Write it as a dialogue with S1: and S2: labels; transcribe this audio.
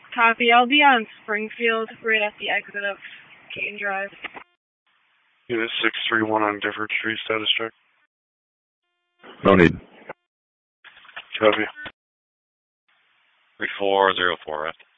S1: Copy. I'll be on Springfield, right at the exit of Keaton Drive.
S2: Unit 631 on Gifford Street, status check.
S3: No need.
S2: Copy.
S4: 3404,